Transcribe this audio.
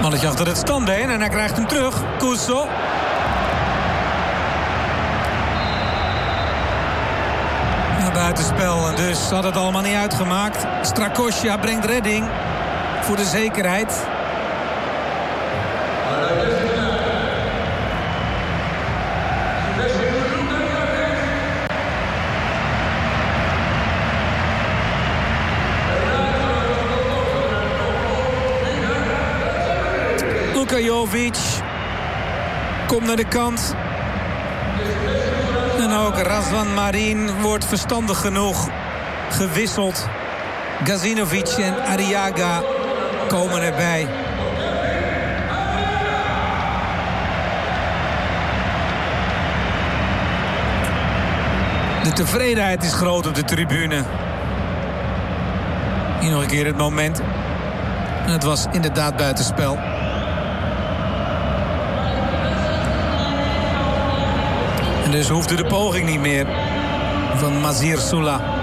Mannetje achter het standbeen en hij krijgt hem terug. Kuso. Buitenspel en dus had het allemaal niet uitgemaakt. Strakosja brengt redding voor de zekerheid. Luka Jovic komt naar de kant. En ook Razvan Marin wordt verstandig genoeg gewisseld. Gazinovic en Arriaga komen erbij. De tevredenheid is groot op de tribune. Hier nog een keer het moment. En het was inderdaad buitenspel. En dus hoefde de poging niet meer van Mazir Soula.